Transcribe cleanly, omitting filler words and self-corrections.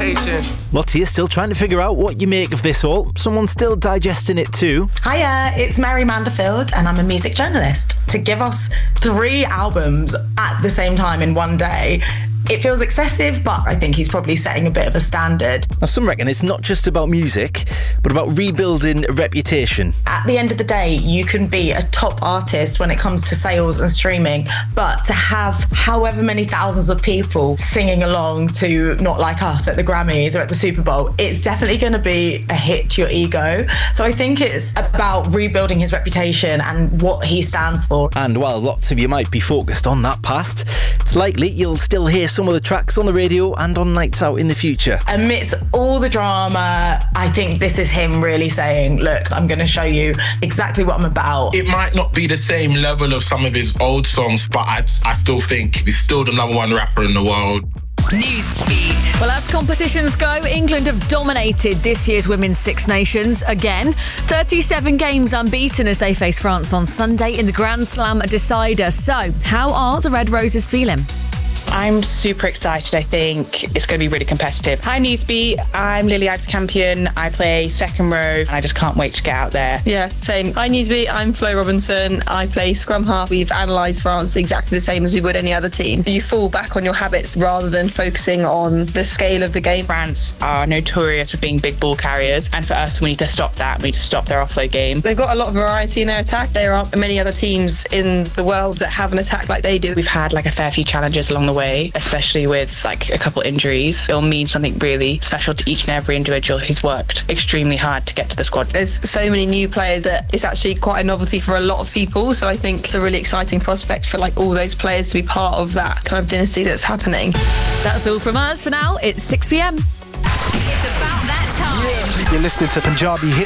reputation. Lottie is still trying to figure out what you make of this all. Someone's still digesting it too. Hiya, it's Mary Manderfield and I'm a music journalist. To give us 3 albums at the same time in one day, it feels excessive, but I think he's probably setting a bit of a standard. Now, some reckon it's not just about music, but about rebuilding a reputation. At the end of the day, you can be a top artist when it comes to sales and streaming, but to have however many thousands of people singing along to Not Like Us at the Grammys or at the Super Bowl, it's definitely going to be a hit to your ego. So I think it's about rebuilding his reputation and what he stands for. And while lots of you might be focused on that past, it's likely you'll still hear some of the tracks on the radio and on nights out in the future. Amidst all the drama, I think this is him really saying, look, I'm going to show you exactly what I'm about. It might not be the same level of some of his old songs, but I still think he's still the #1 rapper in the world. Newsbeat. Well, as competitions go, England have dominated this year's Women's Six Nations again. 37 games unbeaten as they face France on Sunday in the Grand Slam decider. So, how are the Red Roses feeling? I'm super excited. I think it's going to be really competitive. Hi Newsbeat, I'm Lily Ives Campion. I play second row and I just can't wait to get out there. Yeah, same. Hi Newsbeat, I'm Flo Robinson. I play scrum half. We've analysed France exactly the same as we would any other team. You fall back on your habits rather than focusing on the scale of the game. France are notorious for being big ball carriers, and for us, we need to stop that. We need to stop their offload game. They've got a lot of variety in their attack. There aren't many other teams in the world that have an attack like they do. We've had a fair few challenges along the way, especially with a couple injuries. It'll mean something really special to each and every individual who's worked extremely hard to get to the squad. There's so many new players that it's actually quite a novelty for a lot of people, so I think it's a really exciting prospect for all those players to be part of that kind of dynasty that's happening. That's all from us for now. It's 6 p.m. It's about that time. You're listening to Punjabi Hit